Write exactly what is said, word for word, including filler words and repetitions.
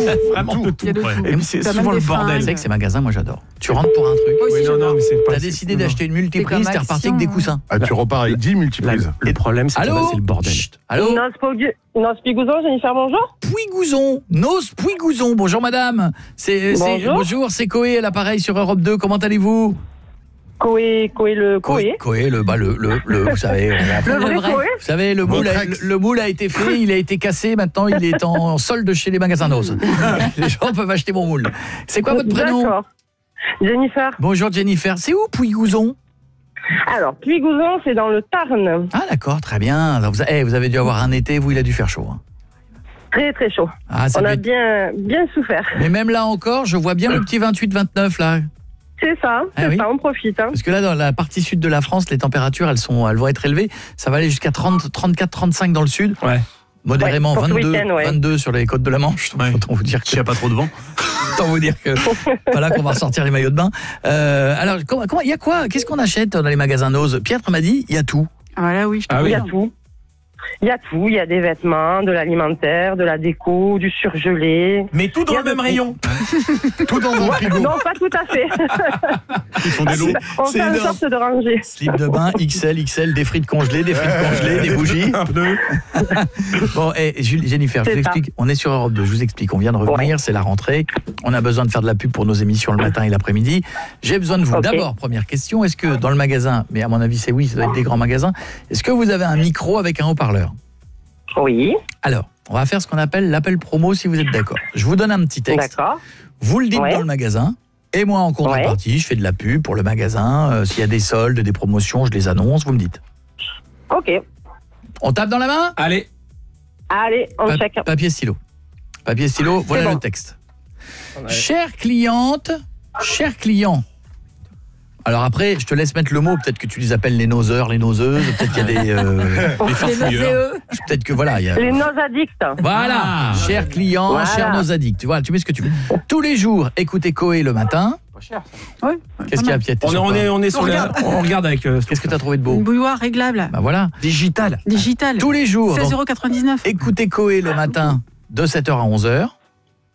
Vraiment de tout. Il y a de Ouais. tout. Et puis c'est T'as souvent même le des bordel. fringues. C'est vrai que ces magasins, moi j'adore. Tu rentres pour un truc. Moi aussi, Oui, non, j'adore. non, mais c'est pas. T'as c'est- décidé non, non. d'acheter une multiprise, C'est t'es comme reparti avec des Action. coussins. Ah, tu repars avec dix Là, multiprises. le problème, c'est que là, Allô c'est le bordel. Chut. Allô Nos Pouigu- Nos Pigouzon, Jennifer, bonjour. Pouigouzon, Nos Pouigouzon. Bonjour madame. C'est, c'est- Bonjour. bonjour, c'est Coé à l'appareil sur Europe deux. Comment allez-vous? Coé, Coé le Coé. Coé, le, bah, le, le, le, vous savez, on a- Le vrai vrai. Coé. vous savez, le moule, a, Votre le, ex. le moule a été fait, il a été cassé, maintenant il est en solde chez les magasins Nos. Les gens peuvent acheter mon moule. C'est quoi votre prénom? D'accord. Jennifer. Bonjour Jennifer, c'est où Pouigouzon? Alors, Puigouzon, c'est dans le Tarn. Ah d'accord, très bien. Vous, eh, vous avez dû avoir un été, vous, il a dû faire chaud. hein. Très, très chaud. Ah, ça On doit a être- bien, bien souffert. Mais même là encore, je vois bien le petit vingt-huit vingt-neuf là. C'est ça, c'est Ah oui. ça, on profite. Hein. Parce que là, dans la partie sud de la France, les températures, elles, sont, elles vont être élevées. Ça va aller jusqu'à trente, trente-quatre, trente-cinq dans le sud. Ouais. Modérément, Ouais, pour ce vingt-deux, week-end, ouais. vingt-deux sur les côtes de la Manche. Donc, Ouais. autant vous dire que, S'il n'y a pas trop de vent. autant vous dire que pas là qu'on va ressortir les maillots de bain. Euh, alors, comment, comment, il y a quoi? Qu'est-ce qu'on achète dans les magasins Nose? Pietre m'a dit, il y a tout. Ah, voilà, oui, je te Ah Il oui. y a confirme. tout. Il y a tout. Il y a des vêtements, de l'alimentaire, de la déco, du surgelé. Mais tout Il dans y a le même de tout. rayon. Tout dans un frigo. Non, pas tout à fait. Ils font des lots. On C'est fait en énorme. sorte de ranger. Slip de bain, X L, X L, des frites congelées, des frites congelées, des bougies. Un pneu. Bon, et Jennifer, je C'est vous ça. explique. On est sur Europe deux, je vous explique. On vient de revenir, c'est la rentrée. On a besoin de faire de la pub pour nos émissions le matin et l'après-midi. J'ai besoin de vous. Ok. D'abord, première question, est-ce que dans le magasin, mais à mon avis c'est oui, ça doit être des grands magasins, est-ce que vous avez un micro avec un haut-parleur? Oui, Alors, on va faire ce qu'on appelle l'appel promo si vous êtes d'accord. Je vous donne un petit texte, d'accord. vous le dites Ouais. dans le magasin, et moi en contrepartie, je fais de la pub pour le magasin. Euh, S'il y a des soldes, des promotions, je les annonce, vous me dites. Ok. On tape dans la main? Allez. Allez, on Pa- check. Papier stylo. Papier stylo, voilà bon. le texte. Chère cliente, cher client. Alors après, je te laisse mettre le mot, peut-être que tu les appelles les noseurs, les noseuses, peut-être qu'il y a des euh, Les farfouilleurs. peut-être que voilà, il y a Les nos addicts. voilà, Ah. cher client, Voilà. cher nos addicts. Voilà, tu mets ce que tu veux. Tous les jours, écoutez Coé le matin. Ouais, Qu'est-ce qu'il y a, Piette? On est, on est, on est sur On la- regarde. on regarde avec. euh, Qu'est-ce que tu as trouvé de beau? Une bouilloire réglable, Bah voilà. digital. digital. Tous les jours. seize donc, euros quatre-vingt-dix-neuf. écoutez Coé le matin de sept heures à onze heures.